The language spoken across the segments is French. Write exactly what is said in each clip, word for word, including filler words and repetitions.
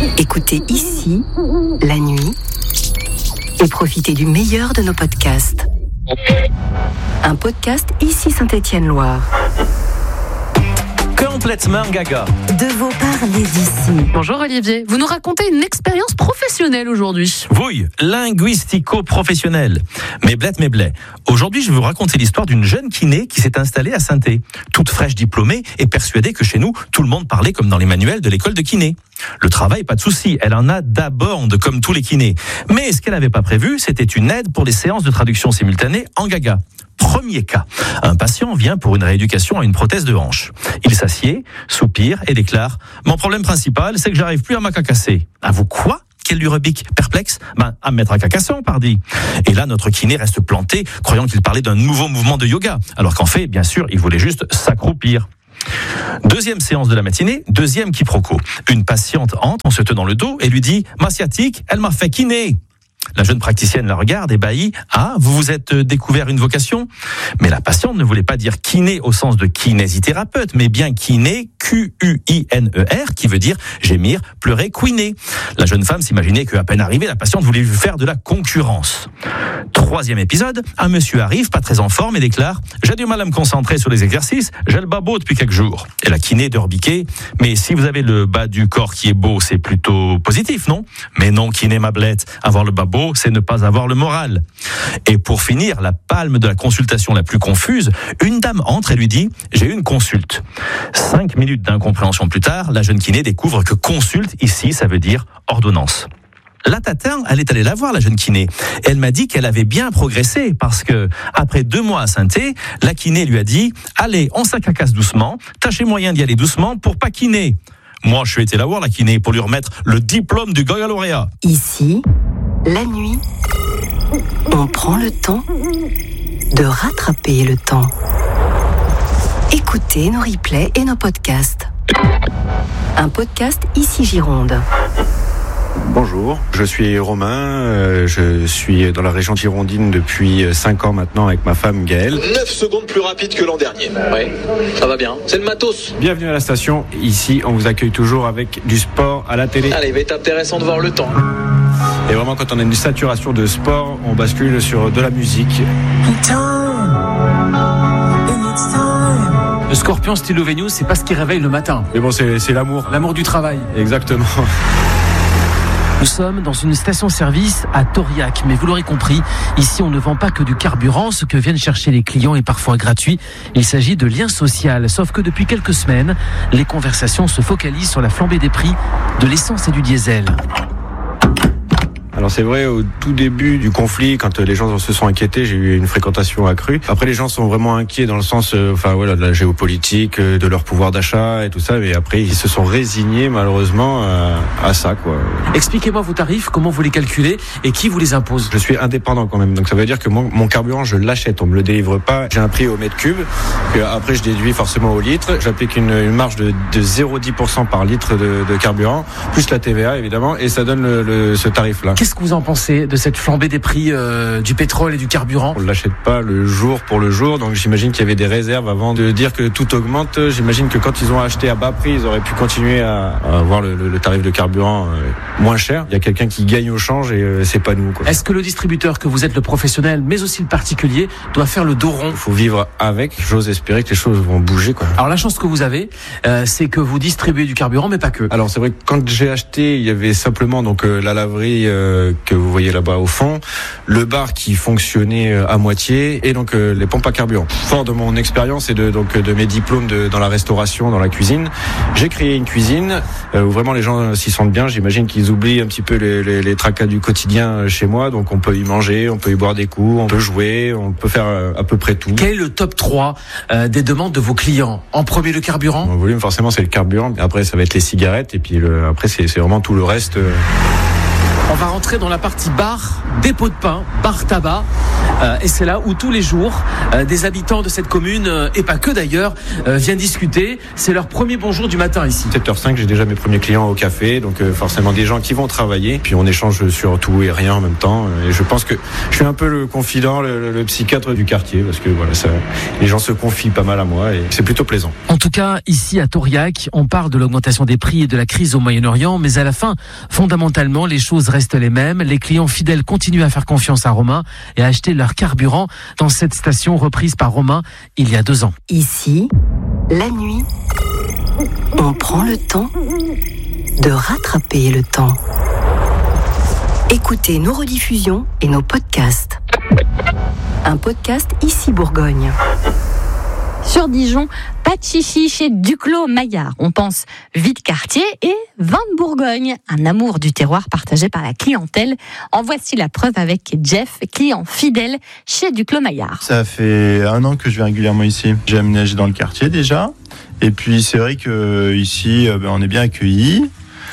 Écoutez ici, la nuit, et profitez du meilleur de nos podcasts. Un podcast Ici Saint-Étienne-Loire. Complètement gaga. De vous parler d'ici. Bonjour Olivier, vous nous racontez une expérience professionnelle aujourd'hui. Oui, linguistico-professionnelle. Mais blette, mais blé. Aujourd'hui, je vais vous raconter l'histoire d'une jeune kiné qui s'est installée à Saint-Étienne. Toute fraîche diplômée et persuadée que chez nous, tout le monde parlait comme dans les manuels de l'école de kiné. Le travail, pas de souci, elle en a d'abord comme tous les kinés. Mais ce qu'elle n'avait pas prévu, c'était une aide pour les séances de traduction simultanée en gaga. Premier cas, un patient vient pour une rééducation à une prothèse de hanche. Il s'assied, soupire et déclare « Mon problème principal, c'est que j'arrive plus à m'acacasser. » À vous quoi ? Qu'elle lui rebique, perplexe, ben, à me mettre à cacasson, pardi. Et là, notre kiné reste planté, croyant qu'il parlait d'un nouveau mouvement de yoga, alors qu'en fait, bien sûr, il voulait juste s'accroupir. Deuxième séance de la matinée, deuxième quiproquo. Une patiente entre en se tenant le dos et lui dit « Ma sciatique, elle m'a fait kiné !» La jeune praticienne la regarde, ébahie. « Ah, vous vous êtes découvert une vocation ?» Mais la patiente ne voulait pas dire kiné au sens de kinésithérapeute, mais bien kiné, Q U I N E R, qui veut dire gémir, pleurer, couiner. La jeune femme s'imaginait qu'à peine arrivée, la patiente voulait lui faire de la concurrence. Troisième épisode, un monsieur arrive, pas très en forme, et déclare « J'ai du mal à me concentrer sur les exercices, j'ai le bas beau depuis quelques jours. » Et la kiné de rebiquer « Mais si vous avez le bas du corps qui est beau, c'est plutôt positif, non ?»« Mais non, kiné ma blette, avoir le bas beau, c'est ne pas avoir le moral. » Et pour finir, la palme de la consultation la plus confuse, une dame entre et lui dit « J'ai eu une consulte. » Cinq minutes d'incompréhension plus tard, la jeune kiné découvre que consulte, ici, ça veut dire ordonnance. La tatin, elle est allée la voir, la jeune kiné. Elle m'a dit qu'elle avait bien progressé parce que, après deux mois à Saint-Étienne, la kiné lui a dit « Allez, on s'acacasse doucement, tâchez moyen d'y aller doucement pour pas kiner. » Moi, je suis été la voir, la kiné, pour lui remettre le diplôme du gaga lauréat. Ici, la nuit, on prend le temps de rattraper le temps. Écoutez nos replays et nos podcasts. Un podcast Ici Gironde. Bonjour, je suis Romain, euh, je suis dans la région girondine depuis cinq ans maintenant avec ma femme Gaëlle. neuf secondes plus rapide que l'an dernier. Oui, ça va bien. C'est le matos. Bienvenue à la station. Ici, on vous accueille toujours avec du sport à la télé. Allez, il va être intéressant de voir le temps. Et vraiment, quand on a une saturation de sport, on bascule sur de la musique. Le Scorpion Stylo Venue, c'est pas ce qui réveille le matin. Mais bon, c'est, c'est l'amour. L'amour du travail. Exactement. Nous sommes dans une station-service à Tauriac, mais vous l'aurez compris, ici on ne vend pas que du carburant, ce que viennent chercher les clients est parfois gratuit. Il s'agit de lien social, sauf que depuis quelques semaines, les conversations se focalisent sur la flambée des prix de l'essence et du diesel. Alors c'est vrai, au tout début du conflit, quand les gens se sont inquiétés, j'ai eu une fréquentation accrue. Après, les gens sont vraiment inquiets dans le sens, euh, enfin voilà, de la géopolitique, euh, de leur pouvoir d'achat et tout ça. Mais après, ils se sont résignés malheureusement euh, à ça, quoi. Expliquez-moi vos tarifs, comment vous les calculez et qui vous les impose. Je suis indépendant quand même, donc ça veut dire que mon, mon carburant, je l'achète, on me le délivre pas. J'ai un prix au mètre cube. Et après, je déduis forcément au litre. J'applique une, une marge de, de zéro virgule dix pour cent par litre de, de carburant, plus la T V A évidemment, et ça donne le, le, ce tarif-là. Qu'est-ce que vous en pensez de cette flambée des prix euh, du pétrole et du carburant ? On ne l'achète pas le jour pour le jour, donc j'imagine qu'il y avait des réserves avant de dire que tout augmente. J'imagine que quand ils ont acheté à bas prix, ils auraient pu continuer à, à avoir le, le, le tarif de carburant euh, moins cher. Il y a quelqu'un qui gagne au change et euh, c'est pas nous, quoi. Est-ce que le distributeur, que vous êtes le professionnel, mais aussi le particulier, doit faire le dos rond ? Il faut vivre avec. J'ose espérer que les choses vont bouger, quoi. Alors la chance que vous avez, euh, c'est que vous distribuez du carburant, mais pas que. Alors c'est vrai que quand j'ai acheté, il y avait simplement donc euh, la laverie euh, que vous voyez là-bas au fond, le bar qui fonctionnait à moitié et donc euh, les pompes à carburant. Fort de mon expérience et de donc de mes diplômes de, dans la restauration, dans la cuisine, j'ai créé une cuisine euh, où vraiment les gens s'y sentent bien. J'imagine qu'ils oublient un petit peu les, les, les tracas du quotidien chez moi, donc on peut y manger, on peut y boire des coups, on peut jouer, on peut faire euh, à peu près tout. Quel est le top trois euh, des demandes de vos clients ? En premier, le carburant ? Mon volume, forcément, c'est le carburant. Après, ça va être les cigarettes et puis le, après, c'est, c'est vraiment tout le reste. Euh... On va rentrer dans la partie bar, dépôt de pain, bar tabac. Euh, et c'est là où tous les jours, euh, des habitants de cette commune, euh, et pas que d'ailleurs, euh, viennent discuter. C'est leur premier bonjour du matin ici. sept heures cinq, j'ai déjà mes premiers clients au café, donc euh, forcément des gens qui vont travailler. Puis on échange sur tout et rien en même temps. Et je pense que je suis un peu le confident, le, le, le psychiatre du quartier, parce que voilà, ça, les gens se confient pas mal à moi et c'est plutôt plaisant. En tout cas, ici à Tauriac, on parle de l'augmentation des prix et de la crise au Moyen-Orient, mais à la fin, fondamentalement, les choses restent les mêmes. Les clients fidèles continuent à faire confiance à Romain et à acheter leur carburant dans cette station reprise par Romain il y a deux ans. Ici, la nuit, on prend le temps de rattraper le temps. Écoutez nos rediffusions et nos podcasts. Un podcast Ici Bourgogne. Sur Dijon, pas de chichi chez Duclos Maillard. On pense vide quartier et vin de Bourgogne. Un amour du terroir partagé par la clientèle. En voici la preuve avec Jeff, client fidèle chez Duclos Maillard. Ça fait un an que je vais régulièrement ici. J'ai aménagé dans le quartier déjà. Et puis c'est vrai qu'ici, ben, on est bien accueillis.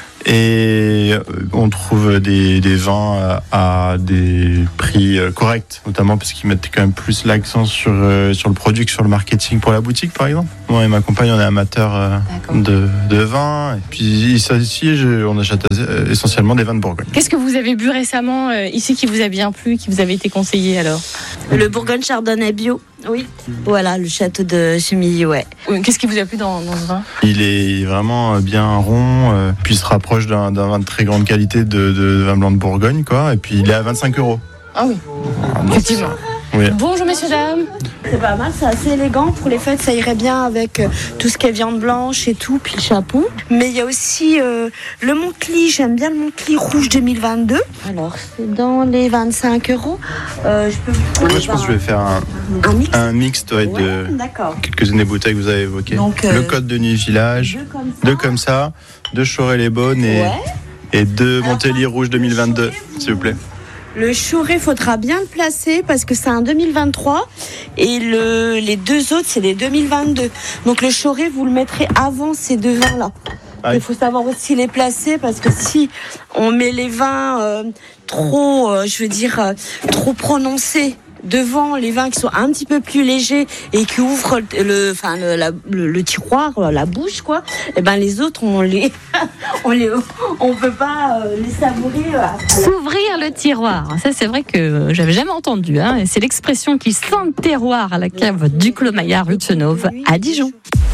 Et on trouve des, des vins à des prix corrects, notamment parce qu'ils mettent quand même plus l'accent sur, sur le produit que sur le marketing pour la boutique, par exemple. Moi et ma compagne, on est amateurs de, de vin. Et puis ici, je, on achète essentiellement des vins de Bourgogne. Qu'est-ce que vous avez bu récemment euh, ici qui vous a bien plu, qui vous avait été conseillé alors ? Le Bourgogne Chardonnay bio. Oui. Voilà, le château de Chemilly, ouais. Qu'est-ce qui vous a plu dans, dans ce vin ? Il est vraiment bien rond, euh, puis il se rapproche d'un, d'un vin de très grande qualité de, de vin blanc de Bourgogne, quoi. Et puis il est à vingt-cinq euros. Ah oui, ah, effectivement. Oui. Bonjour messieurs, dames. C'est pas mal, c'est assez élégant. Pour les fêtes, ça irait bien avec euh, tout ce qui est viande blanche et tout, puis le chapeau. Mais il y a aussi euh, le Montcli, j'aime bien le Montcli rouge deux mille vingt-deux. Alors, c'est dans les vingt-cinq euros. Euh, je peux vous Moi, je pense que je vais faire un, un mix, un mix ouais, ouais, de d'accord. quelques-unes des bouteilles que vous avez évoquées. Donc, euh, le Côte de Nuit Village, deux comme ça, deux, comme ça, deux Choré-les-Beaunes et, ouais. et deux Montélier rouge deux mille vingt-deux, s'il vous plaît. Le Choré, faudra bien le placer parce que c'est un deux mille vingt-trois et le, les deux autres, c'est des deux mille vingt-deux. Donc le Choré, vous le mettrez avant ces deux vins-là. Ah oui. Il faut savoir aussi les placer parce que si on met les vins euh, trop, euh, je veux dire, euh, trop prononcés devant les vins qui sont un petit peu plus légers et qui ouvrent le, enfin le, la, le, le tiroir, la bouche, quoi. Et ben les autres, on les, on les, on peut pas les savourer. S'ouvrir le tiroir, ça c'est vrai que j'avais jamais entendu. Hein. Et c'est l'expression qui sent le terroir à la cave Duclos Maillard, rue de Senauve, à Dijon.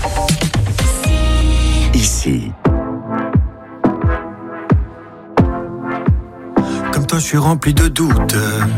Ici. Comme toi, je suis rempli de doutes.